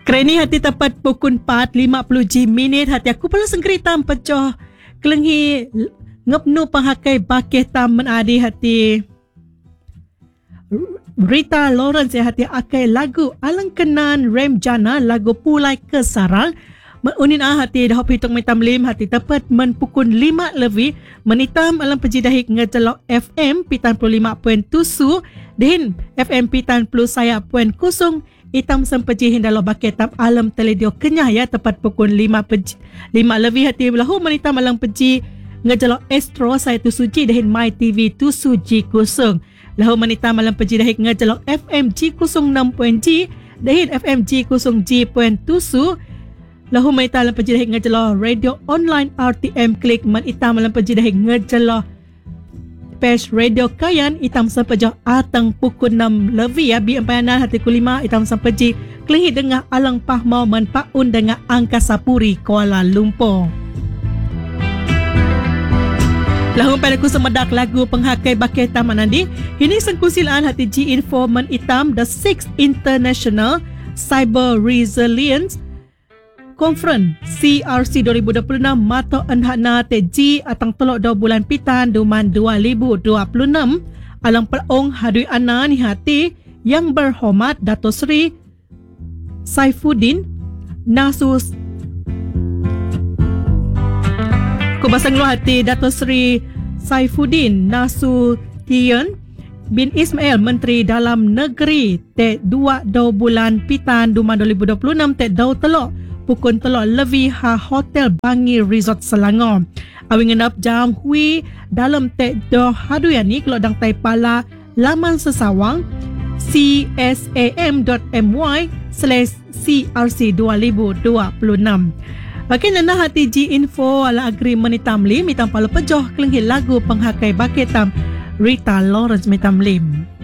Kerana hati tepat pukul 4.50 minit hati aku pala sengkeritam pecah kelenghi ngepnu penghakai bakeh tam menadi hati Rita Lawrence hati akai lagu Alangkenan Rem Jana lagu Pulai Kesaral menunin hati dah hitung mitam lim hati tepat men pukul 5 lebih menitam alam pejidahik ngejelok FM pitan 5.7 din FM pitan plus saya point kosong itam sempeji hindalo baketam alam teledio kenyah ya tepat pukul 5 lebih hati belahu menitam alam peji ngejelok Astro saya tu suji din My TV tu suji kosong lahu menitam alam peji dahik ngejelok FM G06.G din FM G0G.7 lahu maita alam pejidahik ngejelo radio online RTM klik man itam alam pejidahik ngejelo page radio kayan itam sampejah atang pukul 6 lebih ya bi empayanan hati kulima itam sampeji kelihi dengar alang pahmau man paun dengar Angkasa Puri Kuala Lumpur. Lahu pada ku semedak lagu penghakai bakeh taman nandi ini sengkusilaan hati G Info man itam the 6th International Cyber Resilience Conference CRC 2026 mato enhana teji atang telok 2 bulan pitan duman 2026 alang pelaong hadui ana ni hati yang berhormat Dato' Sri Saifuddin Nasus Kubasang lu hati Dato' Sri Saifuddin Nasution bin Ismail Menteri Dalam Negeri te 2 bulan pitan duman 2026 te dau telok pukul telok lebih ha Hotel Bangi Resort Selangor. Awi ngenap jam hui dalam tek doh haduyan ni kalau dang tai pala laman sesawang csam.my/crc2026. Bakin nana hati G Info ala agreement itam lim itam pala pejoh kelenghi lagu penghakai baketam Rita Lawrence mitam lim.